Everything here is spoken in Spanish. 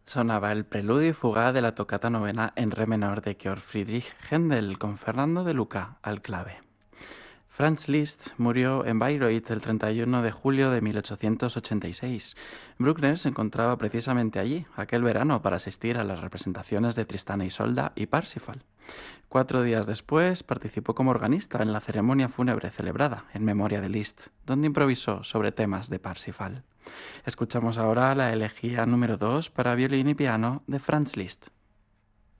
Sonaba el preludio y fugaz de la tocata novena en re menor de Georg Friedrich Händel con Fernando de Luca al clave. Franz Liszt murió en Bayreuth el 31 de julio de 1886. Bruckner se encontraba precisamente allí, aquel verano, para asistir a las representaciones de Tristán e Isolda y Parsifal. 4 días después participó como organista en la ceremonia fúnebre celebrada en memoria de Liszt, donde improvisó sobre temas de Parsifal. Escuchamos ahora la elegía número 2 para violín y piano de Franz Liszt.